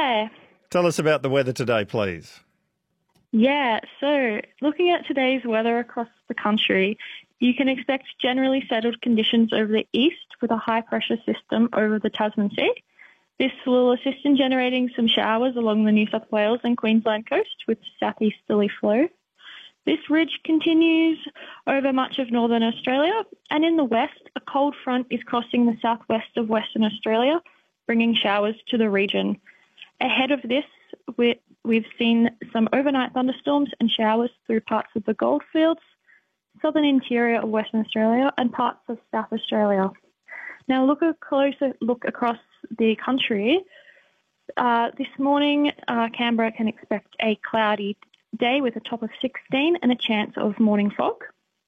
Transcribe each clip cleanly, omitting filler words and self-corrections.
Hi. Tell us about the weather today, please. Yeah, so looking at today's weather across the country, you can expect generally settled conditions over the east with a high pressure system over the Tasman Sea. This will assist in generating some showers along the New South Wales and Queensland coast with southeasterly flow. This ridge continues over much of northern Australia, and in the west, a cold front is crossing the southwest of Western Australia, bringing showers to the region. Ahead of this, we've seen some overnight thunderstorms and showers through parts of the Goldfields, southern interior of Western Australia, and parts of South Australia. Now, look a closer look across the country. This morning, Canberra can expect a cloudy day with a top of 16 and a chance of morning fog.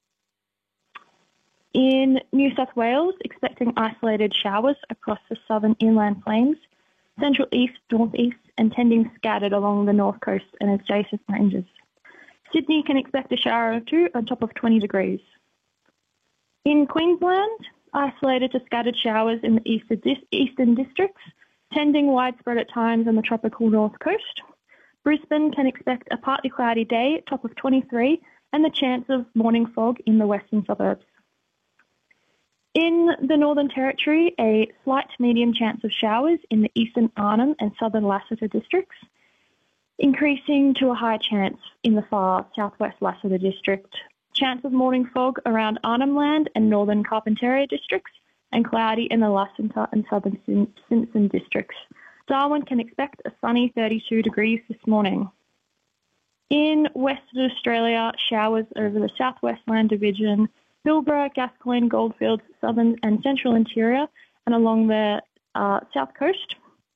In New South Wales, expecting isolated showers across the southern inland plains, central east, northeast, and tending scattered along the north coast and adjacent ranges. Sydney can expect a shower or two on top of 20 degrees. In Queensland, isolated to scattered showers in the eastern districts, tending widespread at times on the tropical north coast. Brisbane can expect a partly cloudy day, top of 23, and the chance of morning fog in the western suburbs. In the Northern Territory, a slight to medium chance of showers in the eastern Arnhem and southern Lassiter districts, increasing to a high chance in the far southwest Lassiter district. Chance of morning fog around Arnhem Land and northern Carpentaria districts, and cloudy in the Lassiter and southern Simpson districts. Darwin can expect a sunny 32 degrees this morning. In Western Australia, showers over the southwest land division, Pilbara, Gascoyne, Goldfields, southern and central interior, and along the south coast.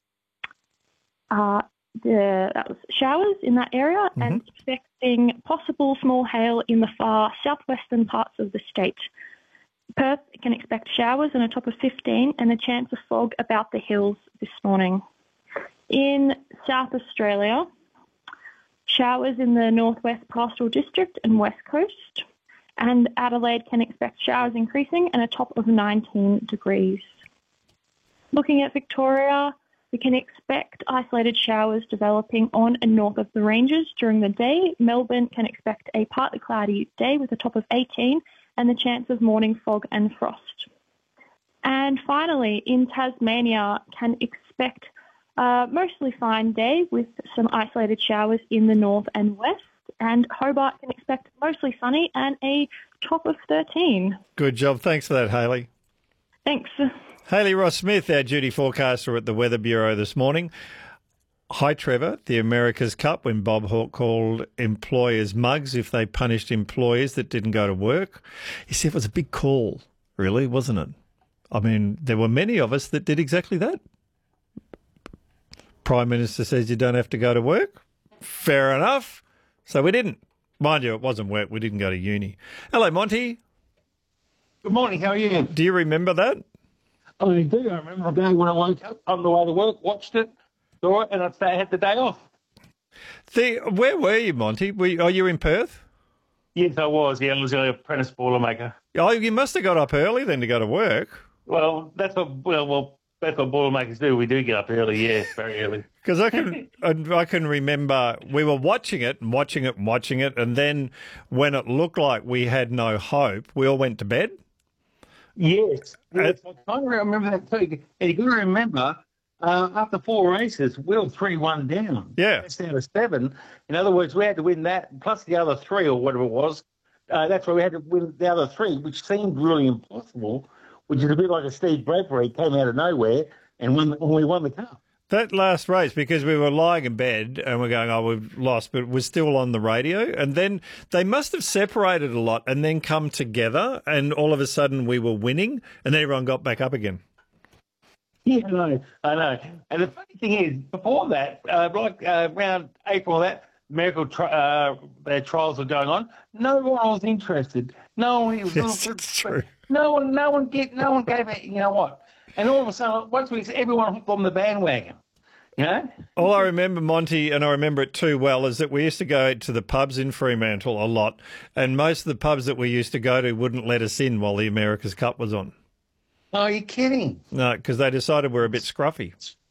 That was showers in that area, and expecting possible small hail in the far southwestern parts of the state. Perth can expect showers and a top of 15 and a chance of fog about the hills this morning. In South Australia, showers in the northwest pastoral district and west coast, and Adelaide can expect showers increasing and a top of 19 degrees. Looking at Victoria, we can expect isolated showers developing on and north of the ranges during the day. Melbourne can expect a partly cloudy day with a top of 18 and the chance of morning fog and frost. And finally, in Tasmania, can expect a mostly fine day with some isolated showers in the north and west. And Hobart can expect mostly sunny and a top of 13. Good job. Thanks for that, Hayley. Thanks. Hayley Ross-Smith, our duty forecaster at the Weather Bureau this morning. Hi, Trevor. The America's Cup, when Bob Hawke called employers mugs if they punished employees that didn't go to work. You see, it was a big call, really, wasn't it? I mean, there were many of us that did exactly that. Prime Minister says you don't have to go to work. Fair enough. So we didn't. Mind you, it wasn't work. We didn't go to uni. Hello, Monty. Good morning. How are you? Do you remember that? I do. I remember the day when I woke up on the way to work, watched it, saw it, and I had the day off. Where were you, Monty? Are you in Perth? Yes, I was. Yeah, I was an apprentice boilermaker. Oh, you must have got up early then to go to work. Well, that's what boilermakers do. We do get up early, yeah, very early. Because I can remember we were watching it, and then when it looked like we had no hope, we all went to bed. Yes. I kind of remember that too. And you got to remember, after 4 races, we were 3-1 down. Yeah. That's down to 7. In other words, we had to win that plus the other 3 or whatever it was. That's why we had to win the other 3, which seemed really impossible, which is a bit like a Steve Bradbury came out of nowhere and we won the cup. That last race, because we were lying in bed and we're going, oh, we've lost, but we're still on the radio. And then they must have separated a lot and then come together and all of a sudden we were winning and then everyone got back up again. Yeah, I know. And the funny thing is, before that, around April, that medical trials were going on. No one was interested. No one was. Yes, it's true. No one gave it. You know what? And all of a sudden, everyone hooked on the bandwagon. You know? All I remember, Monty, and I remember it too well, is that we used to go to the pubs in Fremantle a lot, and most of the pubs that we used to go to wouldn't let us in while the America's Cup was on. Oh, are you kidding? No, because they decided we're a bit scruffy.